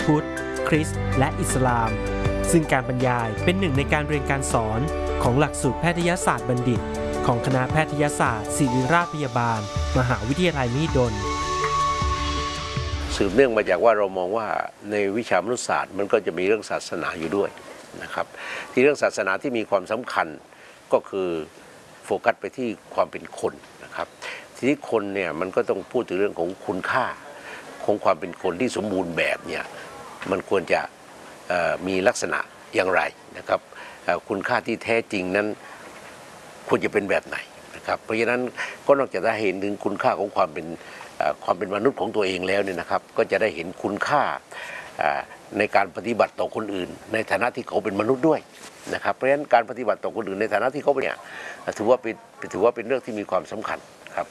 พุทธคริสต์และอิสลามซึ่งการบรรยายเป็นหนึ่งในการเรียนการสอนของหลักสูตรแพทยศาสตร์บัณฑิตของคณะแพทยศาสตร์ศิริราชพยาบาลมหาวิทยาลัยมหิดลสืบเนื่องมาจากว่าเรามองว่าในวิชามนุษยศาสตร์มันก็จะมีเรื่องศาสนาอยู่ด้วยนะครับที่เรื่องศาสนาที่มีความสำคัญก็คือโฟกัสไปที่ความเป็นคนนะครับทีนี้คนเนี่ยมันก็ต้องพูดถึงเรื่องของคุณค่าของความเป็นคนที่สมบูรณ์แบบเนี่ยมันควรจะมีลักษณะอย่างไรนะครับคุณค่าที่แท้จริงนั้นควรจะเป็นแบบไหนนะครับเพราะฉะนั้นก็นอกจากจะเห็นถึงคุณค่าของความเป็นมนุษย์ของตัวเองแล้วเนี่ยนะครับก็จะได้เห็นคุณค่าในการปฏิบัติต่อคนอื่นในฐานะที่เขาเป็นมนุษย์ด้วยนะครับเพราะฉะนั้นการปฏิบัติต่อคนอื่นในฐานะที่เขาเป็นเนี่ยถือว่าเป็นเรื่องที่มีความสำคัญครับ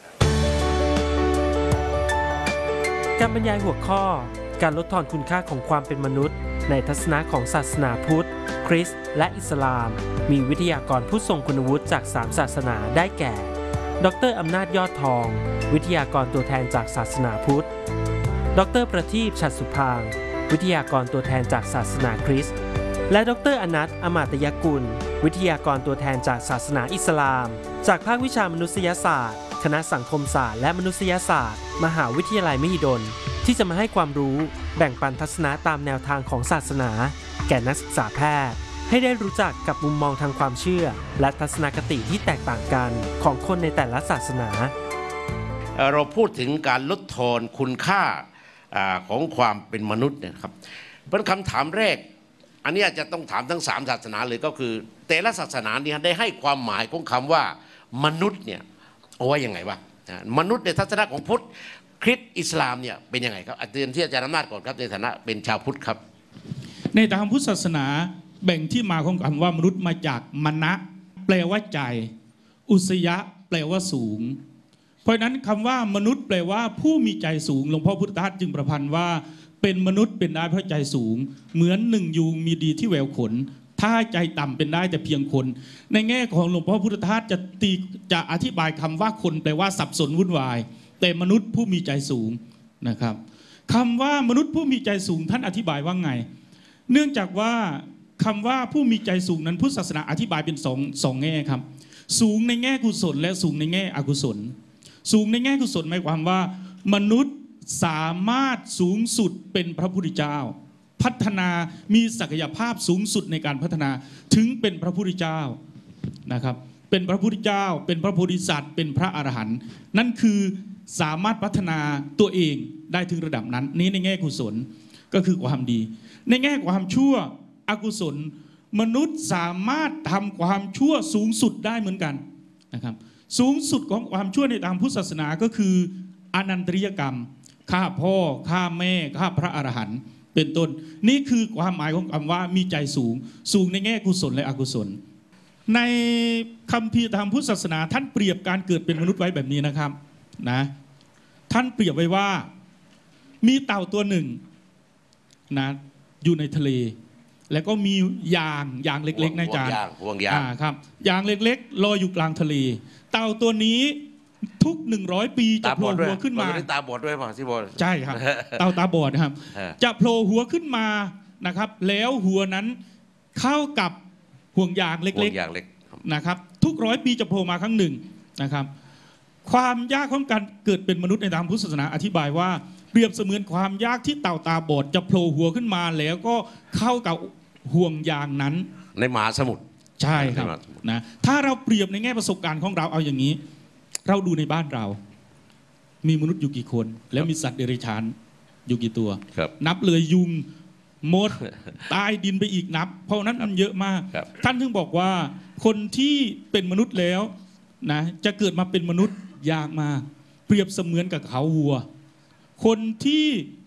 การบรรยายหัวข้อการลดทอนคุณค่าของความเป็นมนุษย์ในทัศนะของศาสนาพุทธคริสต์และอิสลามมีวิทยากรผู้ทรงคุณวุฒิจาก3ศาสนาได้แก่ดร.อำนาจยอดทองวิทยากรตัวแทนจากศาสนาพุทธดร.ประทีปฉัตรสุพางค์วิทยากรตัวแทนจากศาสนาคริสต์และดร.อนัท อมาตยกุลวิทยากรตัวแทนจากศาสนาอิสลามจากภาควิชามนุษยศาสตร์คณะสังคมศาสตร์และมนุษยศาสตร์มหาวิทยาลัยมหิดลที่จะมาให้ความรู้แบ่งปันทัศนะตามแนวทางของศาสนาแก่นักศึกษาแพทย์ให้ได้รู้จักกับมุมมองทางความเชื่อและทัศนคติที่แตกต่างกันของคนในแต่ละศาสนาเราพูดถึงการลดทอนคุณค่าของความเป็นมนุษย์นะครับเป็นคำถามแรกอันนี้อาจจะต้องถามทั้ง3ศาสนาเลยก็คือแต่ละศาสนาเนี่ยได้ให้ความหมายของคำว่ามนุษย์เนี่ยเอาไว้ยังไงวะมนุษย์ในทัศนะของพุทธคริสต์อิสลามเนี่ยเป็นยังไงครับเตือนที่อาจารย์อำนาจก่อนครับในฐานะเป็นชาวพุทธครับในทางพุทธศาสนาแบ่งที่มาของคำว่ามนุษย์มาจากมณะแปลว่าใจอุสยะแปลว่าสูงเพราะนั้นคำว่ามนุษย์แปลว่าผู้มีใจสูงหลวงพ่อพุทธทาสจึงประพันธ์ว่าเป็นมนุษย์เป็นได้เพราะใจสูงเหมือนหนึ่งยูงมีดีที่แววขนถ้าใจต่ำเป็นได้แต่เพียงคนในแง่ของหลวงพ่อพุทธทาสจะอธิบายคำว่าคนแปลว่าสับสนวุ่นวายแต่มนุษย์ผู้มีใจสูงนะครับคำว่ามนุษย์ผู้มีใจสูงท่านอธิบายว่าไงเนื่องจากว่าคำว่าผู้มีใจสูงนั้นพุทธศาสนาอธิบายเป็นสองแง่ครับสูงในแง่กุศลและสูงในแง่อกุศลสูงในแง่กุศลหมายความว่ามนุษย์สามารถสูงสุดเป็นพระพุทธเจ้าพัฒนามีศักยภาพสูงสุดในการพัฒนาถึงเป็นพระพุทธเจ้านะครับเป็นพระพุทธเจ้าเป็นพระโพธิสัตว์เป็นพระอรหันต์นั่นคือสามารถพัฒนาตัวเองได้ถึงระดับนั้นนี้ในแง่กุศลก็คือความดีในแง่ความชั่วอกุศลมนุษย์สามารถทำความชั่วสูงสุดได้เหมือนกันนะครับสูงสุดของความชั่วในทางพุทธศาสนาก็คืออนันตริยกรรมฆ่าพ่อฆ่าแม่ฆ่าพระอรหันต์เป็นต้นนี่คือความหมายของคำว่ามีใจสูงสูงในแง่กุศลและอกุศลในคัมภีร์ทางพุทธศาสนาท่านเปรียบการเกิดเป็นมนุษย์ไว้แบบนี้นะครับนะท่านเปรียบไว้ว่ามีเต่าตัวหนึ่งนะอยู่ในทะเลแล้วก็มียางเล็กๆในจานห่วงยางครับยางเล็กๆลอยอยู่กลางทะเลเต่าตัวนี้ทุก100ปีจะโผล่หัวขึ้นมาตาบอดด้วยป่ะที่บอดใช่ครับเต่าตาบอดครับจะโผล่หัวขึ้นมานะครับแล้วหัวนั้นเข้ากับห่วงยางเล็กๆนะครับทุก100ปีจะโผล่มาครั้งหนึ่งนะครับความยากของการเกิดเป็นมนุษย์ในทางพุทธศาสนาอธิบายว่าเปรียบเสมือนความยากที่เต่าตาบอดจะโผล่หัวขึ้นมาแล้วก็เข้ากับห่วงยางนั้นในมหาสมุทรใช่ครับนะถ้าเราเปรียบในแง่ประสบการณ์ของเราเอาอย่างนี้เราดูในบ้านเรามีมนุษย์อยู่กี่คนแล้วมีสัตว์เดรัจฉานอยู่กี่ตัวนับเลยยุงมดใต้ดินไปอีกนับเพราะนั้นมันเยอะมากท่านถึงบอกว่าคนที่เป็นมนุษย์แล้วนะจะเกิดมาเป็นมนุษย์ยากมากเปรียบเสมือนกับเขาวัวคนที่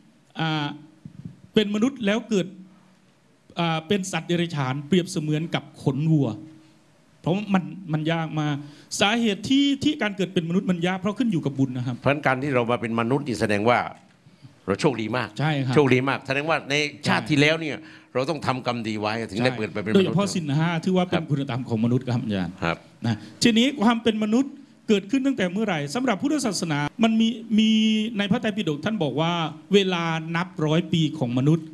เป็นมนุษย์แล้วเกิดเป็นสัตว์เดรัจฉานเปรียบเสมือนกับขนวัวเพราะมันยากมาสาเหตุที่การเกิดเป็นมนุษย์มันยากเพราะขึ้นอยู่กับบุญนะครับเพราะการที่เรามาเป็นมนุษย์นี่แสดงว่าเราโชคดีมากใช่ครับโชคดีมากแสดงว่าในชาติที่แล้วเนี่ยเราต้องทำกรรมดีไว้ถึงได้เปิดไปเป็นมนุษย์โดยเฉพาะศีล5ที่ว่าเป็นคุณธรรมของมนุษย์ครับอาจารย์ครับนะทีนี้ความเป็นมนุษย์เกิดขึ้นตั้งแต่เมื่อไหร่สำหรับพุทธศาสนามันมีในพระไตรปิฎกท่านบอกว่าเวลานับ100 ปีของมนุษย์